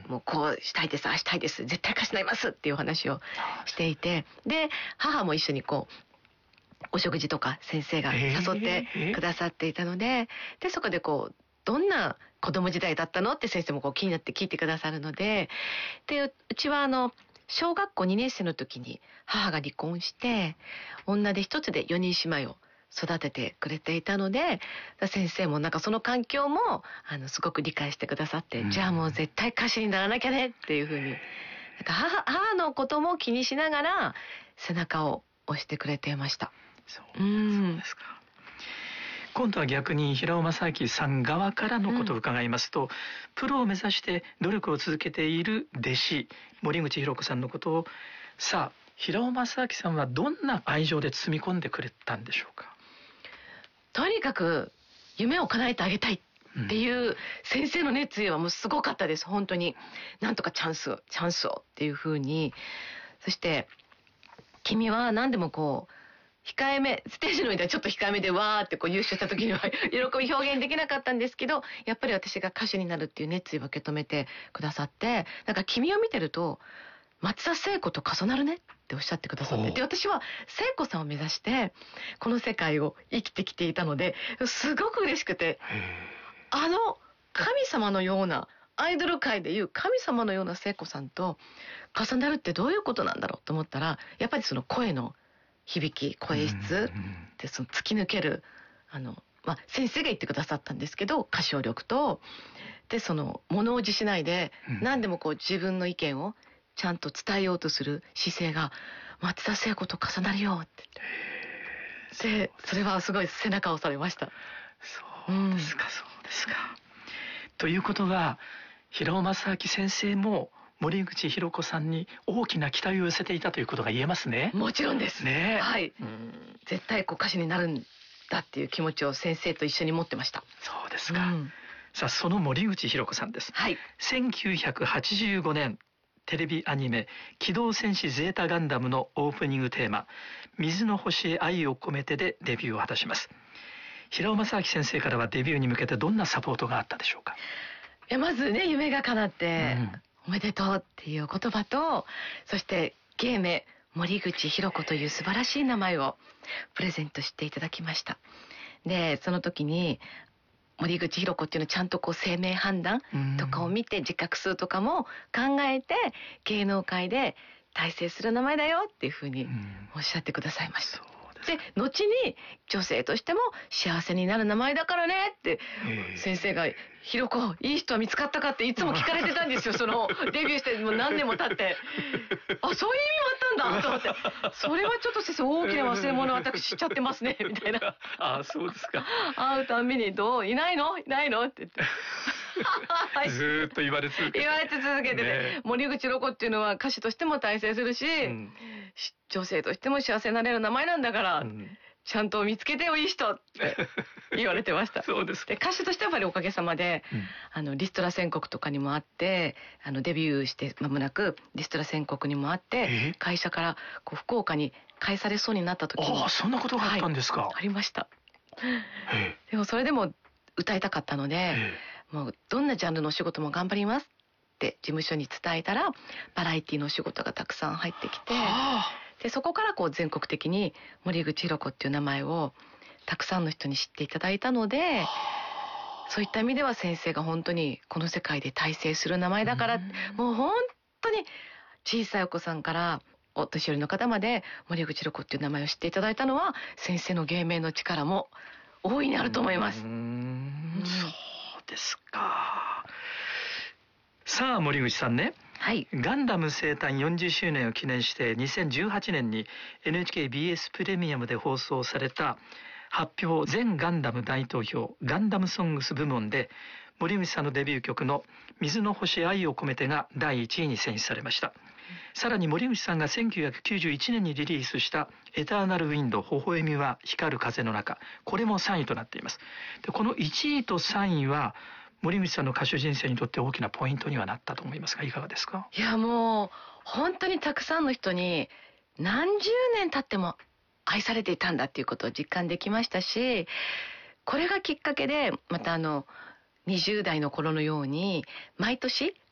もうこうしたいです、ああしたいです、絶対歌手になりますっていうお話をしていて、で母も一緒にこうお食事とか先生が誘ってくださっていたので、でそこでこうどんな子供時代だったのって先生もこう気になって聞いてくださるので、でうちは小学校2年生の時に母が離婚して女手一つで4人姉妹を育ててくれていたので、先生もなんかその環境もすごく理解してくださって、じゃあもう絶対歌手にならなきゃねっていうふうに、なんか母のことも気にしながら背中を押してくれていました。 そうですか。今度は逆に平尾正明さん側からのことを伺いますと、プロを目指して努力を続けている弟子森口博子さんのことを、さあ平尾正明さんはどんな愛情で包み込んでくれたんでしょうか。 とにかく夢を叶えてあげたいっていう先生の熱意はもうすごかったです。本当になんとかチャンスをっていう風に。そして君は何でもこう控えめ、ステージの上ではちょっと控えめでわーってこう優勝した時には喜び表現できなかったんですけど、やっぱり私が歌手になるっていう熱意を受け止めてくださって、なんか君を見てると松田聖子と重なるねっておっしゃってくださって、で私は聖子さんを目指してこの世界を生きてきていたので、すごく嬉しくて、神様のようなアイドル界でいう神様のような聖子さんと重なるってどういうことなんだろうと思ったら、やっぱりその声の響き、声質でその突き抜ける先生が言ってくださったんですけど、歌唱力とでその物おじしないで何でもこう自分の意見をちゃんと伝えようとする姿勢が松田聖子と重なるよって言って、でそれはすごい背中を押されました。 そうですか、そうですか。ということは平尾正明先生も森口博子さんに大きな期待を寄せていたということが言えますね。 もちろんですね。はい、絶対こう歌手になるんだっていう気持ちを先生と一緒に持ってました。 そうですか、さあその森口博子さんです、1985年テレビアニメ機動戦士ゼータガンダムのオープニングテーマ水の星へ愛を込めてでデビューを果たします。平尾正明先生からはデビューに向けてどんなサポートがあったでしょうか。 まずね、夢が叶って、おめでとうっていう言葉と、そして芸名森口博子という素晴らしい名前をプレゼントしていただきました。でその時に森口博子っていうのをちゃんとこう生命判断とかを見て自覚数とかも考えて芸能界で大成する名前だよっていうふうにおっしゃってくださいました。で後に女性としても幸せになる名前だからねって先生が「ひろこいい人は見つかったか?」っていつも聞かれてたんですよ。そのデビューしてもう何年も経ってあ、そういう意味もあったんだと思って、それはちょっと先生大きな忘れ物私しちゃってますねみたいな。 あ、そうですか。 会うたんびに「どういないのいないの?」って言ってずーっと言われ続けてて、森口博子っていうのは歌手としても大成するし、女性としても幸せになれる名前なんだから、ちゃんと見つけてよいい人って言われてました。 そうですか。 で歌手としてはやっぱりおかげさまで、リストラ宣告とかにもあってデビューして間もなくリストラ宣告にもあって会社からこう福岡に返されそうになった時に、 そんなことがあったんですか。 ありました。でもそれでも歌いたかったので、もうどんなジャンルのお仕事も頑張りますって事務所に伝えたらバラエティのお仕事がたくさん入ってきて、でそこからこう全国的に森口博子っていう名前をたくさんの人に知っていただいたので、そういった意味では先生が本当にこの世界で大成する名前だから、もう本当に小さいお子さんからお年寄りの方まで森口博子っていう名前を知っていただいたのは先生の芸名の力も大いにあると思います。 そうですか。さあ森口さんね、ガンダム生誕40周年を記念して2018年に NHKBS プレミアムで放送された発表全ガンダム大投票ガンダムソングス部門で森口さんのデビュー曲の水の星愛を込めてが第1位に選出されました。さらに森口さんが1991年にリリースしたエターナルウィンド微笑みは光る風の中、これも3位となっています。でこの1位と3位は森口さんの歌手人生にとって大きなポイントにはなったと思いますが、いかがですか。 いやもう本当にたくさんの人に何十年経っても愛されていたんだっていうことを実感できましたし、これがきっかけでまた20代の頃のように毎年